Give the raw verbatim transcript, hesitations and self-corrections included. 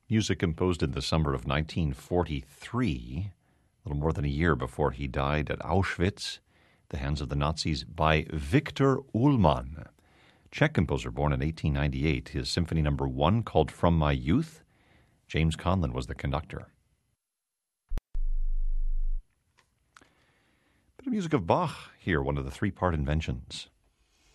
Music composed in the summer of nineteen forty-three, a little more than a year before he died at Auschwitz, at the hands of the Nazis, by Viktor Ullmann. Czech composer born in eighteen ninety-eight. His symphony number one, called From My Youth, James Conlon was the conductor. Bit of music of Bach here, one of the three-part inventions.